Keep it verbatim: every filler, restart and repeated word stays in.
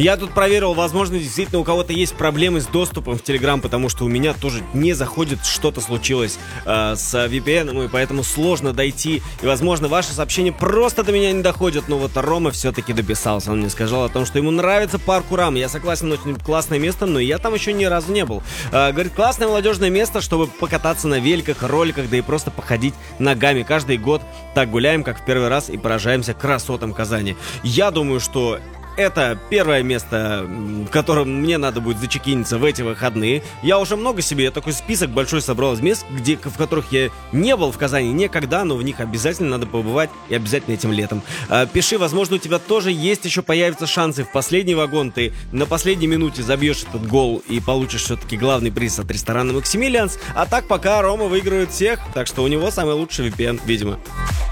Я тут проверил, возможно, действительно у кого-то есть проблемы с доступом в Telegram, потому что у меня тоже не заходит, что-то случилось э, с ви пи эн, и поэтому сложно дойти. И, возможно, ваши сообщения просто до меня не доходят. Но вот Рома все-таки дописался. Он мне сказал о том, что ему нравится парк Урам. Я согласен, очень классное место, но я там еще ни разу не был. Э, говорит, классное молодежное место, чтобы покататься на великах, роликах, да и просто походить ногами. Каждый год так гуляем, как в первый раз, и поражаемся красотам Казани. Я думаю, что это первое место, в котором мне надо будет зачекиниться в эти выходные. Я уже много себе, я такой список большой собрал из мест, где, в которых я не был в Казани никогда, но в них обязательно надо побывать, и обязательно этим летом. А, пиши, возможно, у тебя тоже есть, еще появятся шансы. В последний вагон ты на последней минуте забьешь этот гол и получишь все-таки главный приз от ресторана Максимилианс. А так пока Рома выигрывает всех, так что у него самый лучший ви пи эн, видимо.